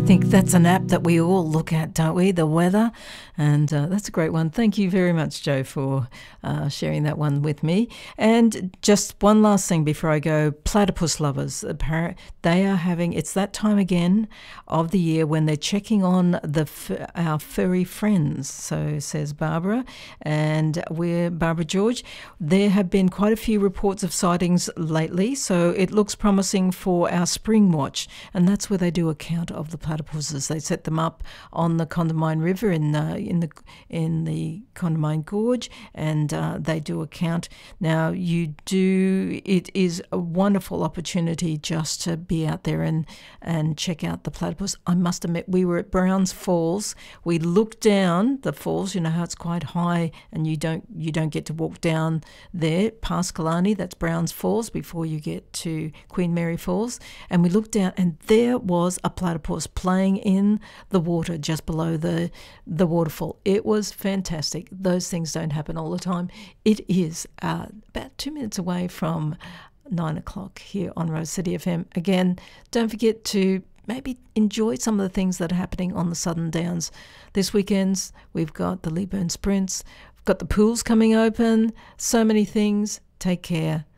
think that's an app that we all look at, don't we? The weather. And that's a great one. Thank you very much, Joe, for sharing that one with me. And just one last thing before I go. Platypus lovers, they are having, it's that time again of the year when they're checking on our furry friends. So says Barbara, and we're Barbara George. There have been quite a few reports of sightings lately, so it looks promising for our spring watch, and that's where they do a count of the platypuses. They set them up on the Condamine River in the Condamine Gorge, and they do a count. Now it is a wonderful opportunity just to be out there and check out the platypus. I must admit, we were at Browns Falls. We looked down the falls. You know how it's quite high, and you don't get to walk down there past Killarney. That's Browns Falls before you get to Queen Mary Falls. And we looked down, and there was a platypus playing in the water just below the waterfall. It was fantastic. Those things don't happen all the time. It is about 2 minutes away from 9 o'clock here on Rose City FM. Again, don't forget to maybe enjoy some of the things that are happening on the Southern Downs. This weekend, we've got the Leeburn Sprints, we've got the pools coming open, so many things. Take care.